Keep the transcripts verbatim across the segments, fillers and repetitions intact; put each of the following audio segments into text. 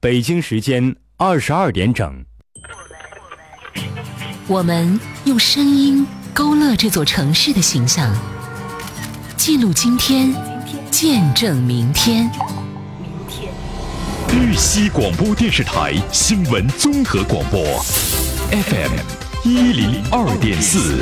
北京时间二十二点整。 我们用声音勾勒这座城市的形象，记录今天，见证明天。 豫西广播电视台新闻综合广播 F M 一零二点四。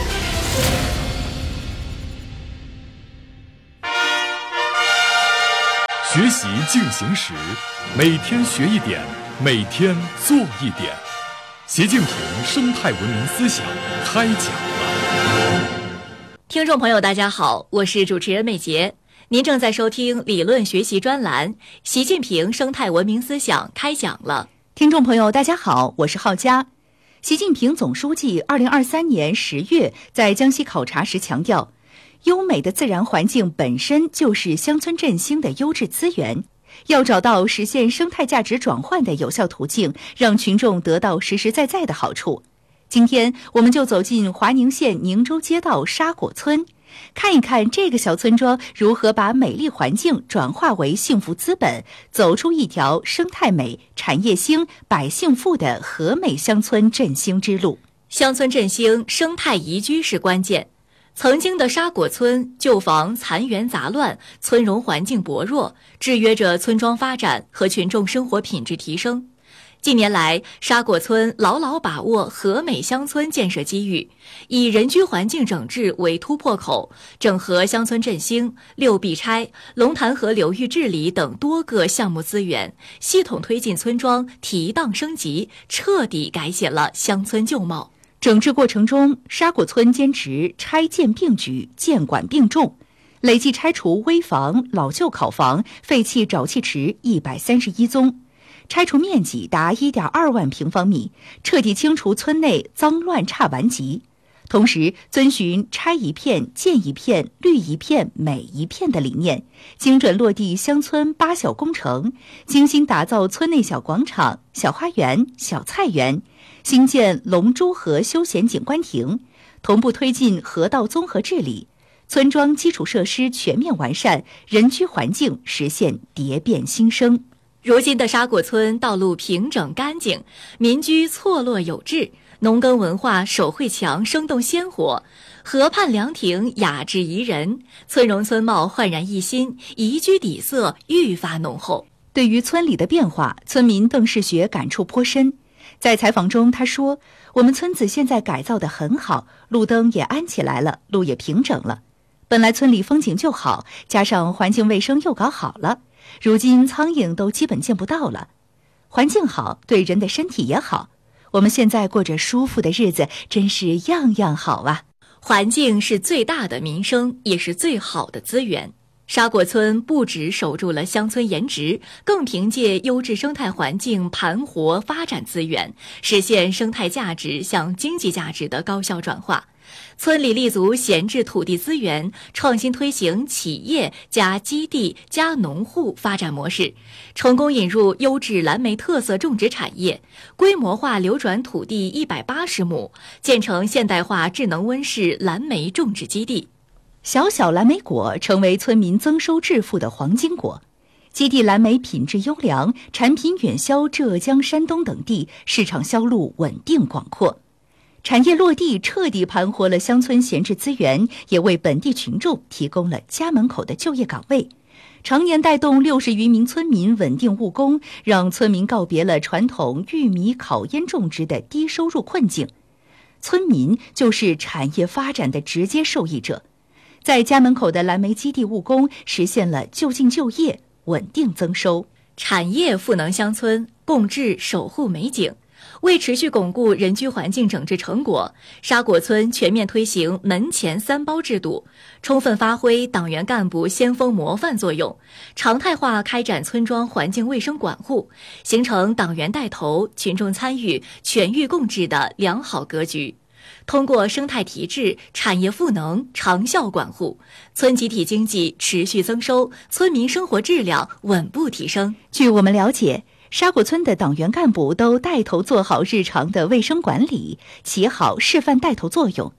学习进行时，每天学一点，每天做一点。习近平生态文明思想开讲了。 听众朋友大家好，我是主持人美杰，您正在收听理论学习专栏习近平生态文明思想开讲了。 听众朋友大家好，我是浩佳。习近平总书记二零二三年十月在江西考察时强调，优美的自然环境本身就是乡村振兴的优质资源，要找到实现生态价值转换的有效途径，让群众得到实实在在的好处。今天我们就走进华宁县宁州街道沙果村，看一看这个小村庄如何把美丽环境转化为幸福资本，走出一条生态美、产业兴、百姓富的和美乡村振兴之路。 乡村振兴，生态宜居是关键。曾经的沙果村旧房残垣杂乱，村容环境薄弱，制约着村庄发展和群众生活品质提升。近年来，沙果村牢牢把握和美乡村建设机遇，以人居环境整治为突破口，整合乡村振兴、六必拆、龙潭河流域治理等多个项目资源，系统推进村庄提档升级，彻底改写了乡村旧貌。 整治过程中，沙果村坚持拆建并举、建管并重，累计拆除危房、老旧考房、废弃沼气池一百三十一宗，拆除面积达 一点二万平方米，彻底清除村内脏乱差顽疾。同时遵循拆一片、建一片、绿一片、美一片的理念，精准落地乡村八小工程，精心打造村内小广场、小花园、小菜园，兴建龙珠河休闲景观亭，同步推进河道综合治理，村庄基础设施全面完善，人居环境实现蝶变新生。 如今的沙果村道路平整干净，民居错落有致，农耕文化手绘墙生动鲜活，河畔凉亭雅致宜人，村容村貌焕然一新，宜居底色愈发浓厚。 对于村里的变化，村民邓世学感触颇深。在采访中他说，我们村子现在改造得很好，路灯也安起来了，路也平整了。本来村里风景就好，加上环境卫生又搞好了，如今苍蝇都基本见不到了。环境好，对人的身体也好，我们现在过着舒服的日子，真是样样好啊。 环境是最大的民生，也是最好的资源。沙果村不只守住了乡村颜值，更凭借优质生态环境盘活发展资源，实现生态价值向经济价值的高效转化。村里立足闲置土地资源，创新推行企业加基地加农户发展模式，成功引入优质蓝莓特色种植产业，规模化流转土地一百八十亩，建成现代化智能温室蓝莓种植基地。 小小蓝莓果成为村民增收致富的黄金果，基地蓝莓品质优良，产品远销浙江、山东等地，市场销路稳定广阔。产业落地彻底盘活了乡村闲置资源，也为本地群众提供了家门口的就业岗位，常年带动六十余名村民稳定务工，让村民告别了传统玉米、烤烟种植的低收入困境。村民就是产业发展的直接受益者，在家门口的蓝莓基地务工，实现了就近就业、稳定增收。 产业赋能乡村，共治守护美景。为持续巩固人居环境整治成果，沙果村全面推行门前三包制度，充分发挥党员干部先锋模范作用，常态化开展村庄环境卫生管护，形成党员带头、群众参与、全域共治的良好格局。通过生态提质、产业赋能、长效管护，村集体经济持续增收，村民生活质量稳步提升。 据我们了解，沙果村的党员干部都带头做好日常的卫生管理，起好示范带头作用。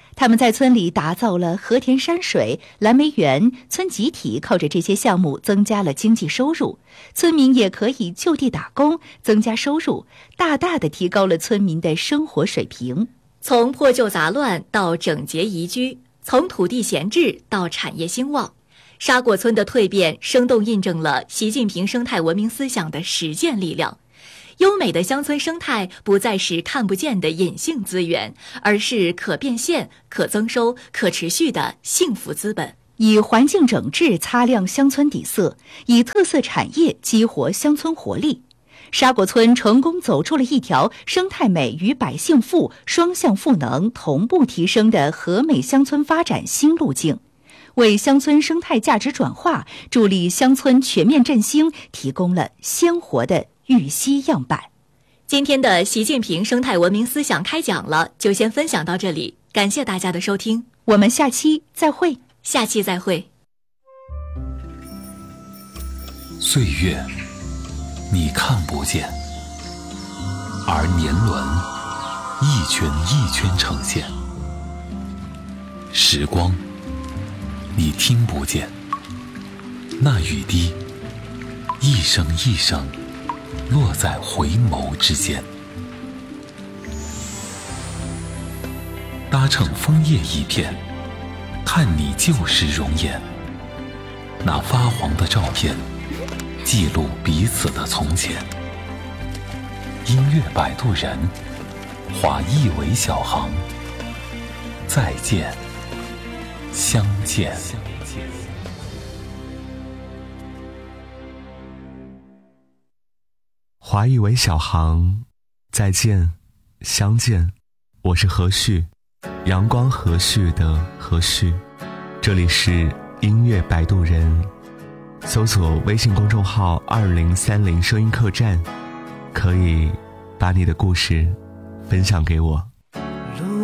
他们在村里打造了和田山水、蓝莓园，村集体靠着这些项目增加了经济收入，村民也可以就地打工，增加收入，大大的提高了村民的生活水平。 从破旧杂乱到整洁宜居，从土地闲置到产业兴旺，沙果村的蜕变生动印证了习近平生态文明思想的实践力量。优美的乡村生态不再是看不见的隐性资源，而是可变现、可增收、可持续的幸福资本。 以环境整治擦亮乡村底色，以特色产业激活乡村活力，沙果村成功走出了一条生态美与百姓富双向赋能同步提升的和美乡村发展新路径，为乡村生态价值转化、助力乡村全面振兴提供了鲜活的玉溪样板。 今天的习近平生态文明思想开讲了，就先分享到这里，感谢大家的收听， 我们下期再会。 下期再会。 岁月你看不见，而年轮一圈一圈呈现；时光你听不见，那雨滴一声一声落在回眸之间。搭乘枫叶一片，看你旧时容颜，那发黄的照片记录彼此的从前。音乐摆渡人，化一为小行，再见相见。 华裔为小行，再见相见。我是何旭，阳光和煦的何旭。这里是音乐摆渡人，搜索微信公众号二零三零声音客栈，可以把你的故事分享给我。